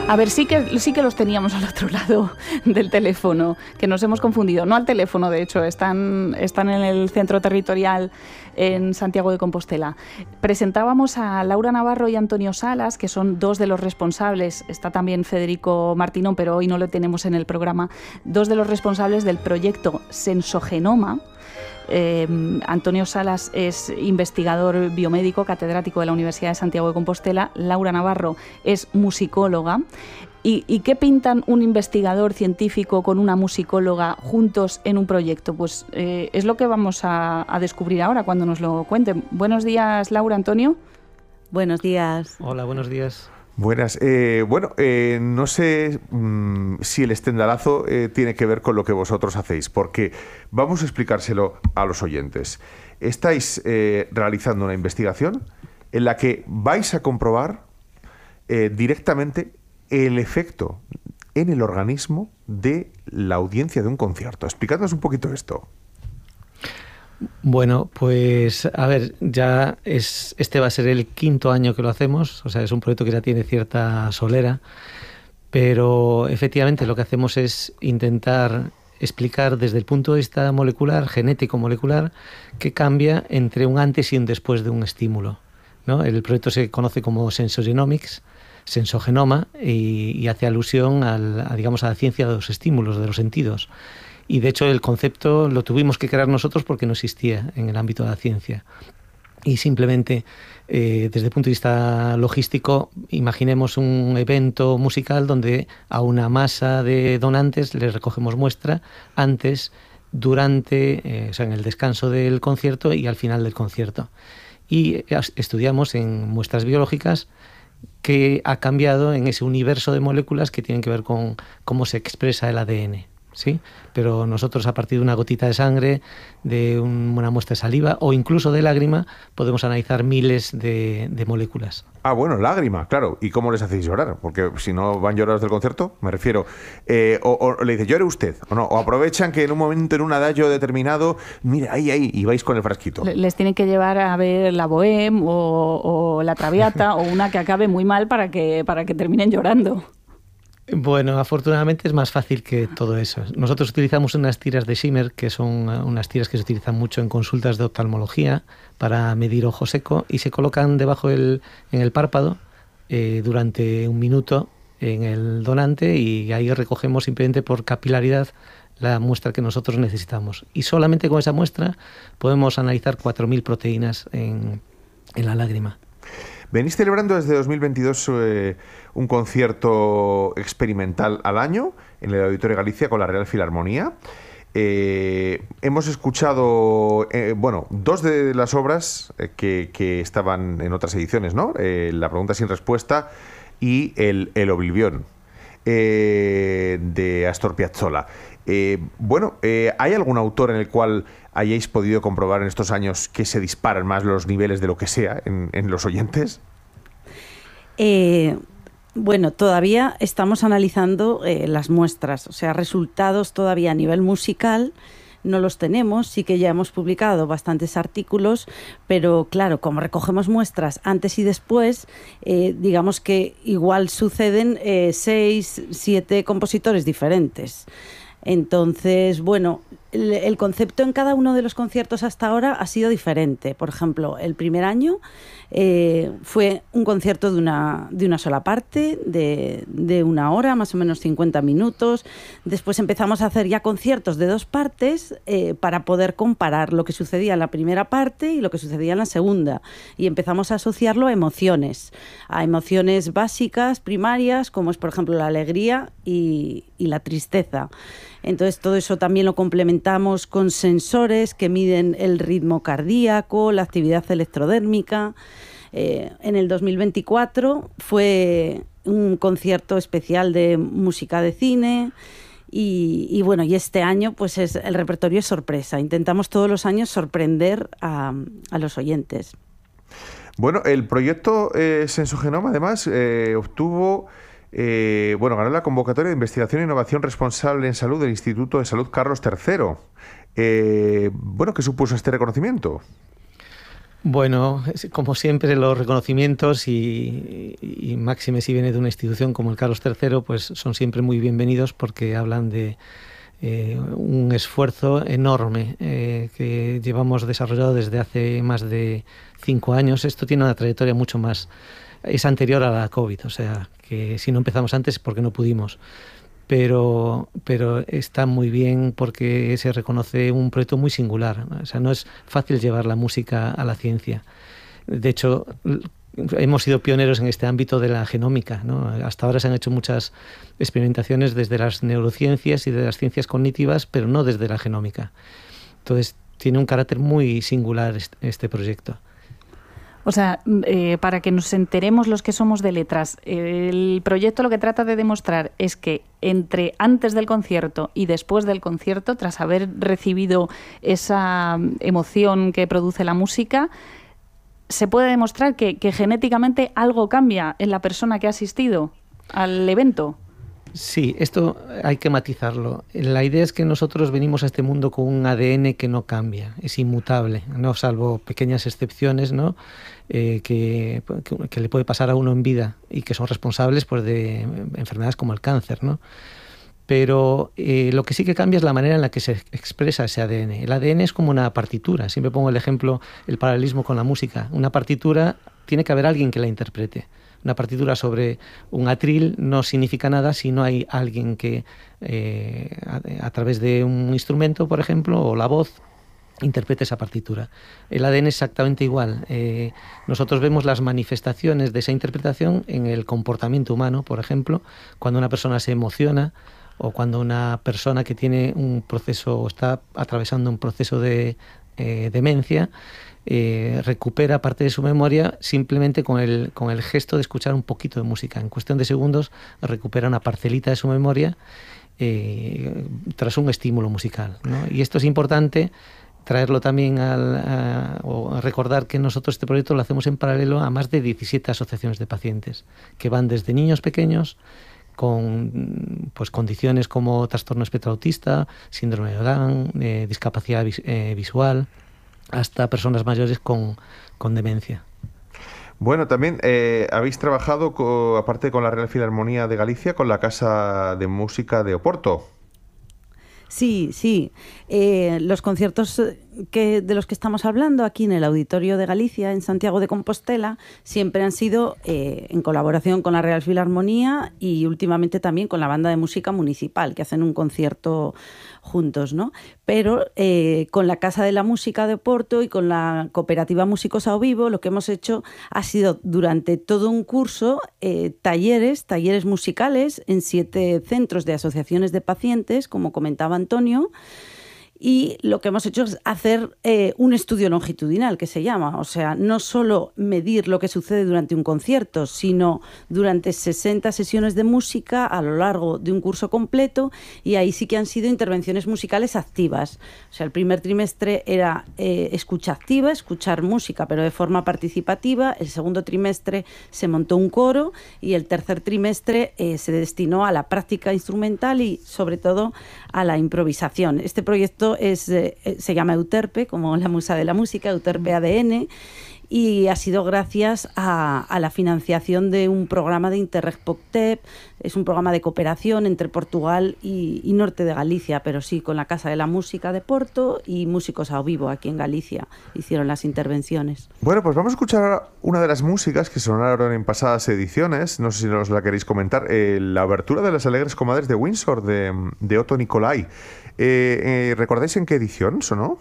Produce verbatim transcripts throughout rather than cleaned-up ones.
A ver, sí que, sí que los teníamos al otro lado del teléfono, que nos hemos confundido. No al teléfono, de hecho, están, están en el centro territorial en Santiago de Compostela. Presentábamos a Laura Navarro y Antonio Salas, que son dos de los responsables, está también Federico Martinón, pero hoy no lo tenemos en el programa, dos de los responsables del proyecto Sensogenoma. Eh, Antonio Salas es investigador biomédico, catedrático de la Universidad de Santiago de Compostela. Laura Navarro es musicóloga. ¿Y, y qué pintan un investigador científico con una musicóloga juntos en un proyecto? Pues eh, es lo que vamos a, a descubrir ahora cuando nos lo cuenten. Buenos días, Laura, Antonio. Buenos días. Hola, buenos días. Buenas. Eh, bueno, eh, no sé mmm, si el estendalazo eh, tiene que ver con lo que vosotros hacéis, porque vamos a explicárselo a los oyentes. Estáis eh, realizando una investigación en la que vais a comprobar eh, directamente el efecto en el organismo de la audiencia de un concierto. Explicadnos un poquito esto. Bueno, pues a ver, ya es este va a ser el quinto año que lo hacemos, o sea, es un proyecto que ya tiene cierta solera, pero efectivamente lo que hacemos es intentar explicar desde el punto de vista molecular, genético molecular, qué cambia entre un antes y un después de un estímulo, ¿no? El proyecto se conoce como Sensogenomics, sensogenoma, y, y hace alusión al, a, digamos, a la ciencia de los estímulos, de los sentidos. Y de hecho el concepto lo tuvimos que crear nosotros porque no existía en el ámbito de la ciencia. Y simplemente eh, desde el punto de vista logístico, imaginemos un evento musical donde a una masa de donantes les recogemos muestra antes, durante, eh, o sea, en el descanso del concierto y al final del concierto. Y estudiamos en muestras biológicas qué ha cambiado en ese universo de moléculas que tienen que ver con cómo se expresa el A D N. Sí, pero nosotros a partir de una gotita de sangre, de un, una muestra de saliva o incluso de lágrima podemos analizar miles de, de moléculas. Ah, bueno, lágrima, claro. ¿Y cómo les hacéis llorar? Porque si no van llorados del concierto, me refiero, eh, o, o le dice llore usted, o no, o aprovechan que en un momento, en un adagio determinado, mire, ahí, ahí, y vais con el frasquito. Les tienen que llevar a ver la Bohème o, o la Traviata o una que acabe muy mal para que, para que terminen llorando. Bueno, afortunadamente es más fácil que todo eso. Nosotros utilizamos unas tiras de Schimmer, que son unas tiras que se utilizan mucho en consultas de oftalmología para medir ojo seco, y se colocan debajo del, en el párpado eh, durante un minuto en el donante, y ahí recogemos simplemente por capilaridad la muestra que nosotros necesitamos. Y solamente con esa muestra podemos analizar cuatro mil proteínas en, en la lágrima. Venís celebrando desde dos mil veintidós eh, un concierto experimental al año en el Auditorio Galicia con la Real Filarmonía. Eh, hemos escuchado, eh, bueno, dos de las obras eh, que, que estaban en otras ediciones, ¿no? Eh, La pregunta sin respuesta y El, el Oblivión, eh, de Astor Piazzolla. Eh, bueno, eh, ¿hay algún autor en el cual hayáis podido comprobar en estos años que se disparan más los niveles de lo que sea en, en los oyentes? Eh, bueno, todavía estamos analizando eh, las muestras, o sea, resultados todavía a nivel musical no los tenemos. Sí que ya hemos publicado bastantes artículos, pero claro, como recogemos muestras antes y después, eh, digamos que igual suceden eh, seis, siete compositores diferentes. Entonces, bueno, el, el concepto en cada uno de los conciertos hasta ahora ha sido diferente. Por ejemplo, el primer año eh, fue un concierto de una, de una sola parte, de, de una hora, más o menos cincuenta minutos. Después empezamos a hacer ya conciertos de dos partes eh, para poder comparar lo que sucedía en la primera parte y lo que sucedía en la segunda. Y empezamos a asociarlo a emociones, a emociones básicas, primarias, como es, por ejemplo, la alegría y, y la tristeza. Entonces todo eso también lo complementamos con sensores que miden el ritmo cardíaco, la actividad electrodérmica. Eh, en el dos mil veinticuatro fue un concierto especial de música de cine y, y bueno, y este año pues es, el repertorio es sorpresa. Intentamos todos los años sorprender a, a los oyentes. Bueno, el proyecto eh, Sensogenoma además eh, obtuvo... Eh, bueno, ganó la convocatoria de investigación e innovación responsable en salud del Instituto de Salud Carlos tercero. Eh, bueno, ¿qué supuso este reconocimiento? Bueno, como siempre, los reconocimientos y, y, y máxime si viene de una institución como el Carlos tercero, pues son siempre muy bienvenidos porque hablan de eh, un esfuerzo enorme eh, que llevamos desarrollado desde hace más de cinco años. Esto tiene una trayectoria mucho más, es anterior a la COVID, o sea, que si no empezamos antes es porque no pudimos. Pero, pero está muy bien porque se reconoce un proyecto muy singular, ¿no? O sea, no es fácil llevar la música a la ciencia. De hecho, hemos sido pioneros en este ámbito de la genómica, ¿no? Hasta ahora se han hecho muchas experimentaciones desde las neurociencias y de las ciencias cognitivas, pero no desde la genómica. Entonces, tiene un carácter muy singular este, este proyecto. O sea, eh, para que nos enteremos los que somos de letras, el proyecto lo que trata de demostrar es que entre antes del concierto y después del concierto, tras haber recibido esa emoción que produce la música, se puede demostrar que, que genéticamente algo cambia en la persona que ha asistido al evento. Sí, esto hay que matizarlo. La idea es que nosotros venimos a este mundo con un A D N que no cambia, es inmutable, no salvo pequeñas excepciones, ¿no? Eh, que, que, que le puede pasar a uno en vida y que son responsables, pues, de enfermedades como el cáncer, ¿no? Pero eh, lo que sí que cambia es la manera en la que se expresa ese A D N. El A D N es como una partitura. Siempre pongo el ejemplo, el paralelismo con la música. Una partitura tiene que haber alguien que la interprete. Una partitura sobre un atril no significa nada si no hay alguien que, eh, a, a través de un instrumento, por ejemplo, o la voz, interprete esa partitura. El A D N es exactamente igual. Eh, nosotros vemos las manifestaciones de esa interpretación en el comportamiento humano, por ejemplo, cuando una persona se emociona o cuando una persona que tiene un proceso, está atravesando un proceso de eh, demencia, Eh, recupera parte de su memoria simplemente con el, con el gesto de escuchar un poquito de música. En cuestión de segundos recupera una parcelita de su memoria eh, tras un estímulo musical, ¿no? Y esto es importante traerlo también al, a, o a recordar que nosotros este proyecto lo hacemos en paralelo a más de diecisiete asociaciones de pacientes que van desde niños pequeños con pues condiciones como trastorno espectro autista, síndrome de Down, eh, discapacidad vis, eh, visual, hasta personas mayores con, con demencia. Bueno, también eh, habéis trabajado, co, aparte con la Real Filarmonía de Galicia, con la Casa de Música de Oporto. Sí, sí. Eh, los conciertos que, de los que estamos hablando aquí en el Auditorio de Galicia, en Santiago de Compostela, siempre han sido eh, en colaboración con la Real Filarmonía y últimamente también con la Banda de Música Municipal, que hacen un concierto juntos, ¿no? Pero eh, con la Casa de la Música de Oporto y con la Cooperativa Músicos ao Vivo, lo que hemos hecho ha sido durante todo un curso eh, talleres, talleres musicales en siete centros de asociaciones de pacientes, como comentaba Antonio, y lo que hemos hecho es hacer eh, un estudio longitudinal, que se llama, o sea, no solo medir lo que sucede durante un concierto, sino durante sesenta sesiones de música a lo largo de un curso completo, y ahí sí que han sido intervenciones musicales activas. O sea, el primer trimestre era eh, escucha activa, escuchar música, pero de forma participativa. El segundo trimestre se montó un coro y el tercer trimestre eh, se destinó a la práctica instrumental y, sobre todo, a la improvisación. Este proyecto Es, eh, se llama Euterpe, como la musa de la música, Euterpe A D N, y ha sido gracias a, a la financiación de un programa de Interreg POCTEP. Es un programa de cooperación entre Portugal y, y norte de Galicia, pero sí con la Casa de la Música de Porto y Músicos ao Vivo aquí en Galicia hicieron las intervenciones. Bueno, pues vamos a escuchar una de las músicas que sonaron en pasadas ediciones, no sé si nos la queréis comentar, eh, la abertura de Las Alegres Comadres de Windsor de, de Otto Nicolai. Eh, eh, ¿Recordáis en qué edición sonó?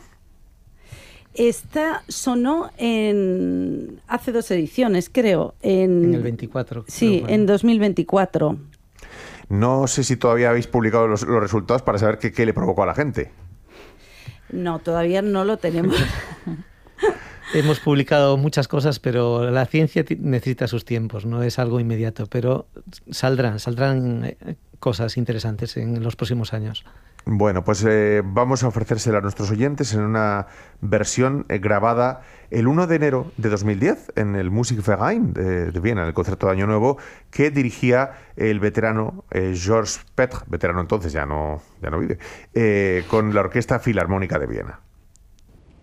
Esta sonó en hace dos ediciones, creo. En, en el veinticuatro. Sí, bueno. en dos mil veinticuatro. No sé si todavía habéis publicado los, los resultados para saber qué, qué le provocó a la gente. No, todavía no lo tenemos. Hemos publicado muchas cosas, pero la ciencia necesita sus tiempos, no es algo inmediato, pero saldrán, saldrán cosas interesantes en los próximos años. Bueno, pues eh, vamos a ofrecérsela a nuestros oyentes en una versión eh, grabada el uno de enero de dos mil diez en el Musikverein de, de Viena, en el concierto de Año Nuevo, que dirigía el veterano eh, Georges Petre, veterano entonces, ya no, ya no vive, eh, con la Orquesta Filarmónica de Viena.